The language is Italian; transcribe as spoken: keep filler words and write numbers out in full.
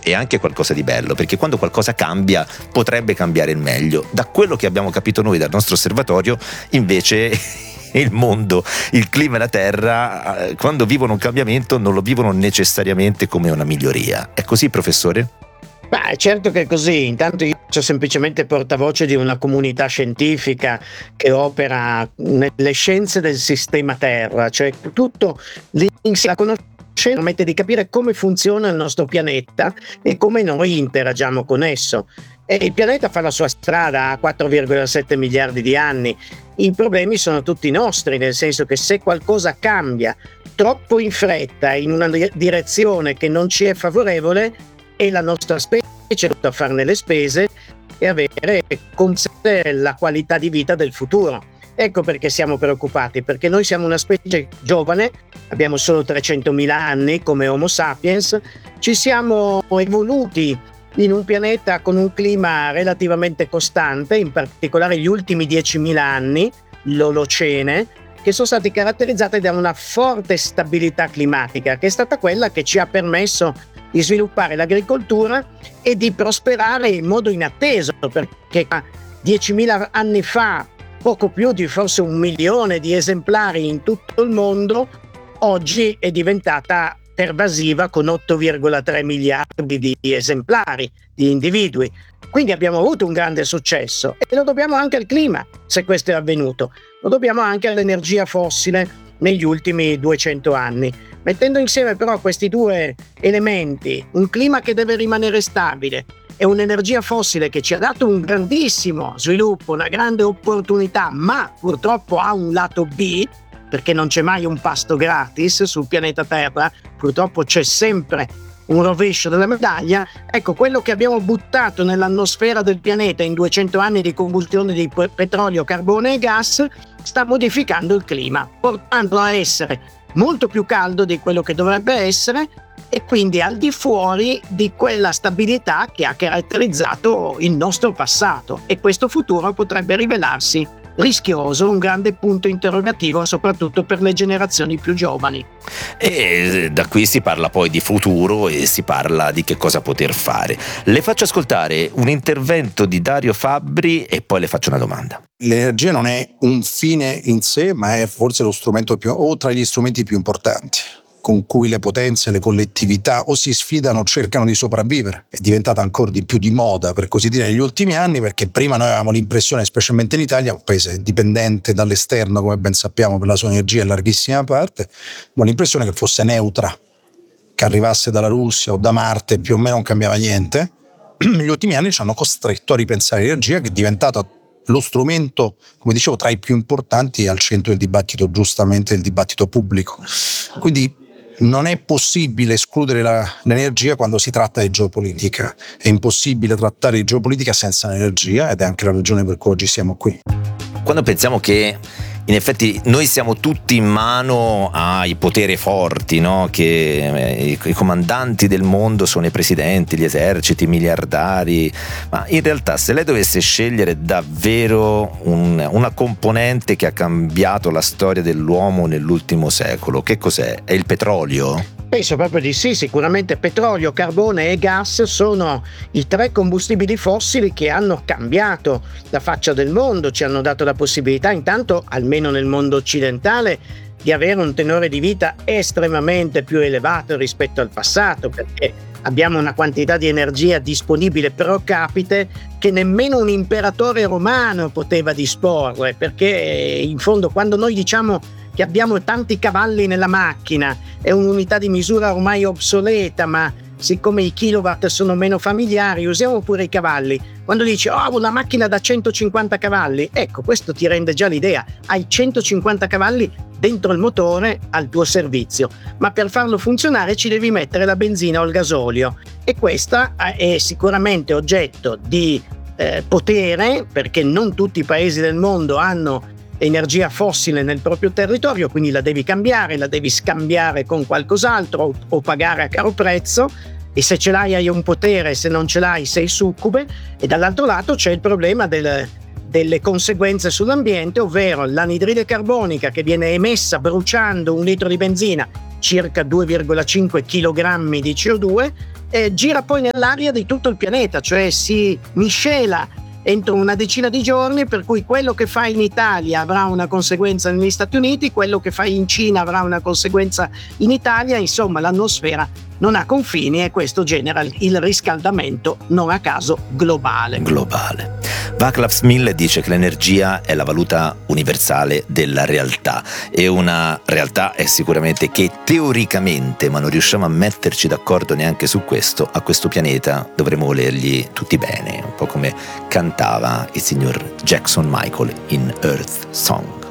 e anche qualcosa di bello, perché quando qualcosa cambia potrebbe cambiare il meglio. Da quello che abbiamo capito noi dal nostro osservatorio, invece il mondo, il clima e la terra, quando vivono un cambiamento non lo vivono necessariamente come una miglioria. È così, professore? Beh, certo che è così. Intanto io sono semplicemente portavoce di una comunità scientifica che opera nelle scienze del sistema Terra, cioè tutto l'insieme, la conoscenza permette di capire come funziona il nostro pianeta e come noi interagiamo con esso. E il pianeta fa la sua strada a quattro virgola sette miliardi di anni. I problemi sono tutti nostri, nel senso che se qualcosa cambia troppo in fretta in una direzione che non ci è favorevole, è la nostra specie a farne le spese e avere con sé la qualità di vita del futuro. Ecco perché siamo preoccupati, perché noi siamo una specie giovane, abbiamo solo trecentomila anni come Homo sapiens, ci siamo evoluti in un pianeta con un clima relativamente costante, in particolare gli ultimi diecimila anni, l'Olocene, che sono stati caratterizzati da una forte stabilità climatica, che è stata quella che ci ha permesso di sviluppare l'agricoltura e di prosperare in modo inatteso, perché diecimila anni fa, poco più di forse un milione di esemplari in tutto il mondo, oggi è diventata pervasiva con otto virgola tre miliardi di esemplari, di individui. Quindi abbiamo avuto un grande successo e lo dobbiamo anche al clima, se questo è avvenuto. Lo dobbiamo anche all'energia fossile negli ultimi duecento anni. Mettendo insieme però questi due elementi, un clima che deve rimanere stabile e un'energia fossile che ci ha dato un grandissimo sviluppo, una grande opportunità, ma purtroppo ha un lato B, perché non c'è mai un pasto gratis sul pianeta Terra, purtroppo c'è sempre un rovescio della medaglia. Ecco, quello che abbiamo buttato nell'atmosfera del pianeta in duecento anni di combustione di petrolio, carbone e gas sta modificando il clima, portandolo a essere molto più caldo di quello che dovrebbe essere e quindi al di fuori di quella stabilità che ha caratterizzato il nostro passato, e questo futuro potrebbe rivelarsi rischioso, un grande punto interrogativo soprattutto per le generazioni più giovani. E da qui si parla poi di futuro e si parla di che cosa poter fare. Le faccio ascoltare un intervento di Dario Fabbri e poi le faccio una domanda. L'energia non è un fine in sé, ma è forse lo strumento più, o tra gli strumenti più importanti, con cui le potenze, le collettività o si sfidano o cercano di sopravvivere. È diventata ancora di più di moda, per così dire, negli ultimi anni, perché prima noi avevamo l'impressione, specialmente in Italia, un paese dipendente dall'esterno, come ben sappiamo, per la sua energia in larghissima parte, avevamo l'impressione che fosse neutra, che arrivasse dalla Russia o da Marte, più o meno non cambiava niente. Negli ultimi anni ci hanno costretto a ripensare l'energia, che è diventata lo strumento, come dicevo, tra i più importanti al centro del dibattito, giustamente del dibattito pubblico. Quindi non è possibile escludere la, l'energia quando si tratta di geopolitica. È impossibile trattare di geopolitica senza l'energia, ed è anche la ragione per cui oggi siamo qui. Quando pensiamo che in effetti noi siamo tutti in mano ai poteri forti, no? Che eh, i, i comandanti del mondo sono i presidenti, gli eserciti, i miliardari, ma in realtà se lei dovesse scegliere davvero un, una componente che ha cambiato la storia dell'uomo nell'ultimo secolo, che cos'è? È il petrolio? Penso proprio di sì, sicuramente petrolio, carbone e gas sono i tre combustibili fossili che hanno cambiato la faccia del mondo, ci hanno dato la possibilità, intanto almeno nel mondo occidentale, di avere un tenore di vita estremamente più elevato rispetto al passato, perché abbiamo una quantità di energia disponibile pro capite che nemmeno un imperatore romano poteva disporre, perché in fondo quando noi diciamo che abbiamo tanti cavalli nella macchina è un'unità di misura ormai obsoleta, ma siccome i kilowatt sono meno familiari usiamo pure i cavalli. Quando dici oh, una macchina da centocinquanta cavalli, ecco, questo ti rende già l'idea, hai centocinquanta cavalli dentro il motore al tuo servizio, ma per farlo funzionare ci devi mettere la benzina o il gasolio, e questa è sicuramente oggetto di eh, potere, perché non tutti i paesi del mondo hanno energia fossile nel proprio territorio, quindi la devi cambiare, la devi scambiare con qualcos'altro o, o pagare a caro prezzo, e se ce l'hai hai un potere, se non ce l'hai sei succube. E dall'altro lato c'è il problema del, delle conseguenze sull'ambiente, ovvero l'anidride carbonica che viene emessa bruciando un litro di benzina, circa due virgola cinque chilogrammi di C O due, eh, gira poi nell'aria di tutto il pianeta, cioè si miscela entro una decina di giorni, per cui quello che fai in Italia avrà una conseguenza negli Stati Uniti, quello che fai in Cina avrà una conseguenza in Italia, insomma l'atmosfera non ha confini e questo genera il riscaldamento, non a caso, globale. Globale. Václav Smil dice che l'energia è la valuta universale della realtà, e una realtà è sicuramente che teoricamente, ma non riusciamo a metterci d'accordo neanche su questo, a questo pianeta dovremmo volergli tutti bene, un po' come cantava il signor Jackson Michael in Earth Song.